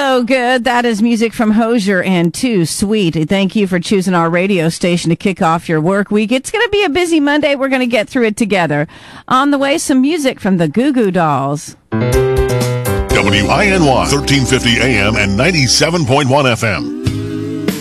So good. That is music from Hozier and Too Sweet. Thank you for choosing our radio station to kick off your work week. It's going to be a busy Monday. We're going to get through it together. On the way, some music from the Goo Goo Dolls. WINY 1350 AM and 97.1 FM.